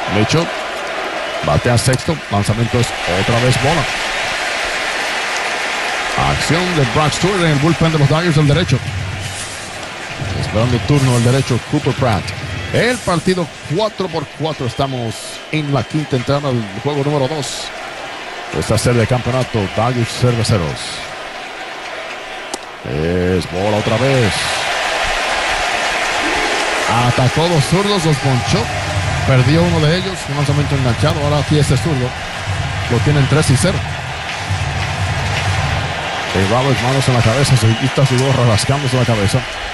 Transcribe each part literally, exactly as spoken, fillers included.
Mitchell batea sexto, lanzamiento es otra vez bola. Acción de Brock Stewart en el bullpen de los Dodgers del derecho. Esperando el turno del derecho, Cooper Pratt. El partido cuatro por cuatro. Estamos en la quinta entrada del juego número dos. Esta serie de campeonato, Dodgers Cerveceros. Es bola otra vez. Atacó dos zurdos, los ponchó. Perdió uno de ellos, un lanzamiento enganchado. Ahora aquí este zurdo lo tienen tres y cero. El Roberts, manos en la cabeza, se quita su gorra rascándose la cabeza.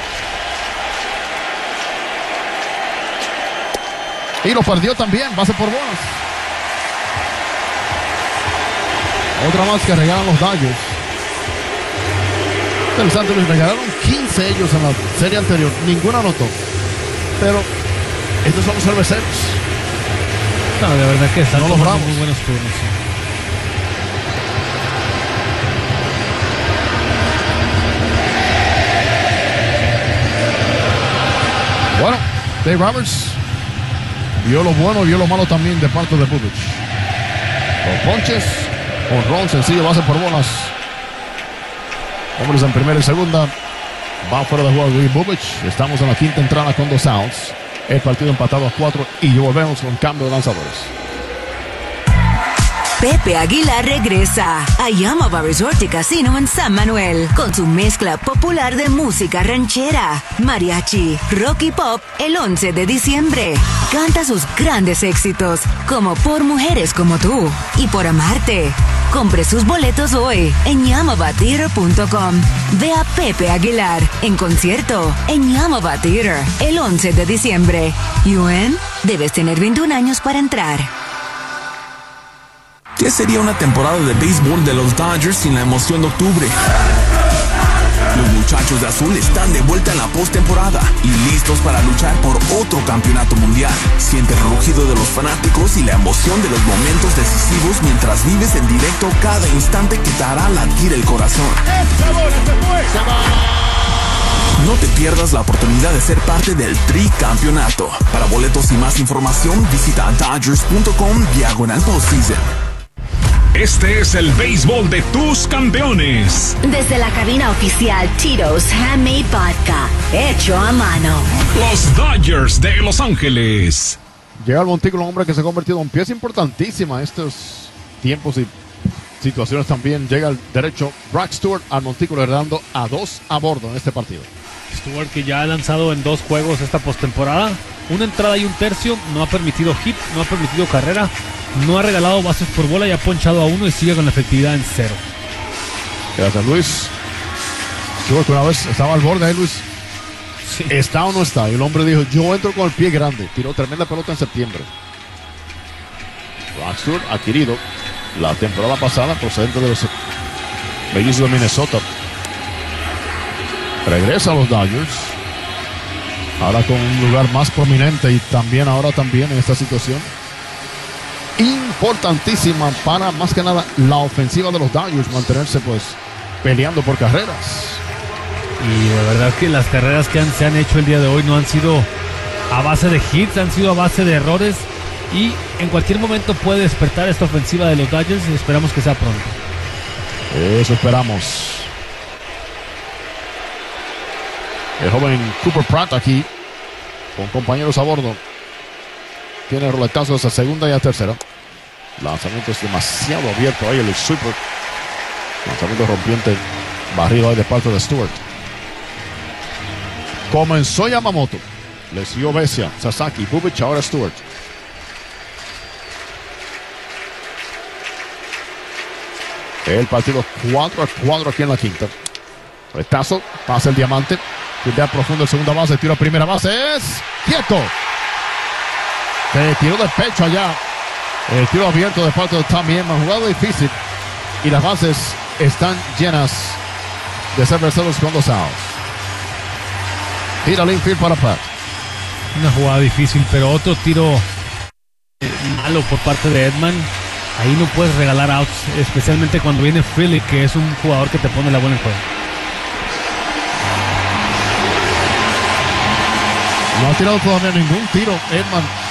Y lo perdió también, base por bolas. Otra más que regalan los Dodgers. Interesante, les regalaron quince ellos en la serie anterior. Ninguna anotó. Pero estos son los cerveceros. No, de verdad que están no los bravos. Muy buenos turnos. Bueno, Dave Roberts vio lo bueno, vio lo malo también de parte de Bubic. Los ponches, honrón sencillo, base por bolas. Hombres en primera y segunda. Va fuera de juego Lee Bubic. Estamos en la quinta entrada con dos outs. El partido empatado a cuatro y volvemos con cambio de lanzadores. Pepe Aguilar regresa a Yamava Resort y Casino en San Manuel con su mezcla popular de música ranchera, mariachi, rock y pop el once de diciembre. Canta sus grandes éxitos como Por Mujeres Como Tú y Por Amarte. Compre sus boletos hoy en yamava theater punto com. Ve a Pepe Aguilar en concierto en Yamava Theater el once de diciembre. U N, debes tener veintiún años para entrar. ¿Qué sería una temporada de béisbol de los Dodgers sin la emoción de octubre? Los muchachos de azul están de vuelta en la postemporada y listos para luchar por otro campeonato mundial. Siente el rugido de los fanáticos y la emoción de los momentos decisivos mientras vives en directo cada instante que te hará latir el corazón. No te pierdas la oportunidad de ser parte del tricampeonato. Para boletos y más información, visita dodgers punto com diagonal postseason. Este es el béisbol de tus campeones. Desde la cabina oficial Tito's Handmade Vodka, hecho a mano. Los Dodgers de Los Ángeles. Llega al montículo un hombre que se ha convertido en pieza importantísima en estos tiempos y situaciones también. Llega al derecho Brock Stewart al montículo, heredando a dos a bordo en este partido. Stewart, que ya ha lanzado en dos juegos esta postemporada, una entrada y un tercio, no ha permitido hit, no ha permitido carrera, no ha regalado bases por bola y ha ponchado a uno y sigue con la efectividad en cero. Gracias, Luis. Stewart una vez estaba al borde ahí, Luis. Sí. ¿Está o no está? Y el hombre dijo, yo entro con el pie grande. Tiró tremenda pelota en septiembre. Brock Stewart, adquirido la temporada pasada, procedente de los Mellizos de Minnesota. Regresa a los Dodgers. Ahora con un lugar más prominente y también ahora también en esta situación importantísima para más que nada la ofensiva de los Dodgers, mantenerse pues peleando por carreras. Y de verdad que las carreras que han, se han hecho el día de hoy no han sido a base de hits, han sido a base de errores y en cualquier momento puede despertar esta ofensiva de los Dodgers y esperamos que sea pronto. Eso esperamos. El joven Cooper Pratt aquí con compañeros a bordo. Tiene roletazos a segunda y a tercera. Lanzamiento es demasiado abierto ahí el super. Lanzamiento rompiente barrido ahí de parte de Stewart. Comenzó Yamamoto. Le siguió Vesia, Sasaki, Bubic, ahora Stewart. El partido cuatro a cuatro aquí en la quinta. Retazo, pasa el diamante. Tira profundo el segunda base, tiro a primera base. Es quieto. Se tiró de pecho allá. El tiro abierto de parte de Tommy Edman. Jugado difícil. Y las bases están llenas de cerveceros con dos outs. Tira al infield para Pat. Una jugada difícil, pero otro tiro malo por parte de Edman. Ahí no puedes regalar outs, especialmente cuando viene Philly, que es un jugador que te pone la bola en juego. No ha tirado todavía ningún tiro Edman